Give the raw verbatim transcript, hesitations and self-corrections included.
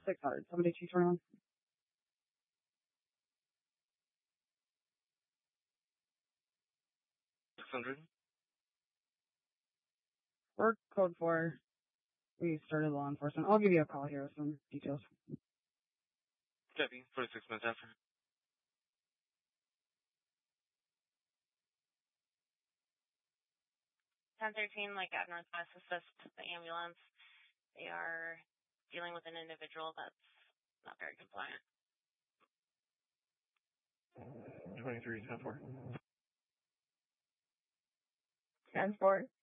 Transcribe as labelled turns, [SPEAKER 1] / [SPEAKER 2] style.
[SPEAKER 1] six hundred, seventy-two twenty-one.
[SPEAKER 2] six hundred.
[SPEAKER 1] We're code four. We started law enforcement. I'll give you a call here with some details.
[SPEAKER 2] Copy. forty-six minutes after.
[SPEAKER 3] ten thirteen, like at Northwest Assist, the ambulance. They are dealing with an individual that's not very compliant.
[SPEAKER 2] twenty-three, ten four.
[SPEAKER 4] ten four.